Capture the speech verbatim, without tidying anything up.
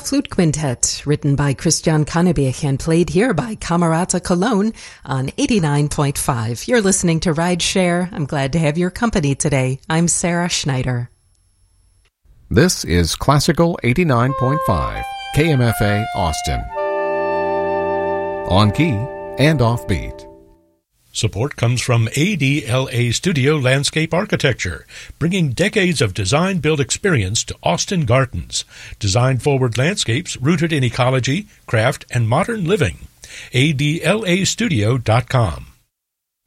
Flute Quintet, written by Christian Kannebich and played here by Camerata Cologne on eighty-nine point five. You're listening to Ride Share. I'm glad to have your company today. I'm Sarah Schneider. This is Classical eighty-nine point five, K M F A Austin. On key and offbeat. Support comes from A D L A Studio Landscape Architecture, bringing decades of design-build experience to Austin Gardens. Design-forward landscapes rooted in ecology, craft, and modern living. A D L A studio dot com.